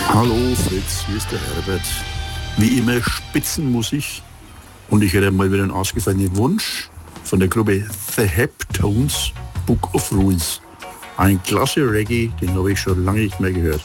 Hallo Fritz, hier ist der Herbert. Wie immer Spitzenmusik und ich hätte mal wieder einen ausgefallenen Wunsch von der Gruppe The Heptones, Book of Ruins. Ein klasse Reggae, den habe ich schon lange nicht mehr gehört.